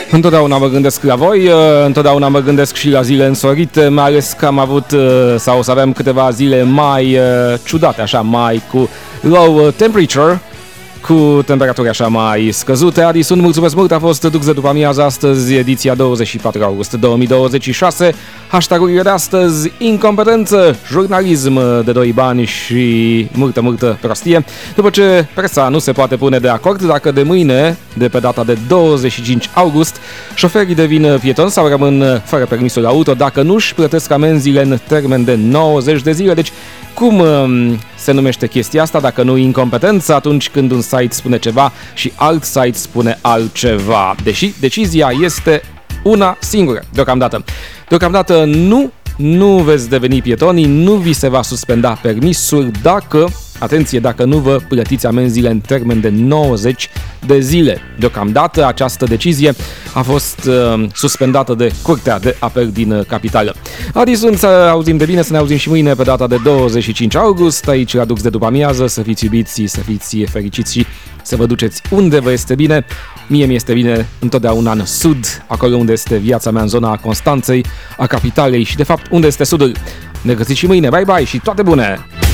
Întotdeauna mă gândesc la voi, întotdeauna mă gândesc și la zile însorite, mai ales că am avut sau o să avem câteva zile mai ciudate, așa, mai cu low temperature, cu temperaturi așa mai scăzute. Adison, mulțumesc mult, a fost Dux de după amiază astăzi, ediția 24 august 2026. Hashtagurile de astăzi: incompetență, jurnalism de doi bani și multă prostie. După ce presa nu se poate pune de acord dacă de mâine, de pe data de 25 august, șoferii devin pietoni sau rămân fără permisul auto dacă nu își plătesc amenziile în termen de 90 de zile. Deci, cum se numește chestia asta dacă nu incompetență atunci când un site spune ceva și alt site spune altceva? Deși decizia este una singură deocamdată. Deocamdată nu veți deveni pietoni, nu vi se va suspenda permisul dacă, atenție, dacă nu vă plătiți amenziile în termen de 90 de zile. Deocamdată această decizie a fost suspendată de Curtea de Apel din Capitală. Adison, să auzim de bine, să ne auzim și mâine pe data de 25 august, aici la Dux de după amiază. Să fiți iubiți, să fiți fericiți și să vă duceți unde vă este bine. Mie mi-este bine întotdeauna în sud, acolo unde este viața mea, în zona Constanței, a capitalei și de fapt unde este sudul. Ne găsiți și mâine, bye bye și toate bune!